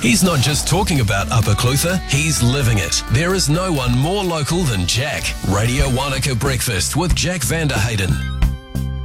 He's not just talking about Upper Clutha, he's living it. There is no one more local than Jack. Radio Wanaka Breakfast with Jack Vanderheyden.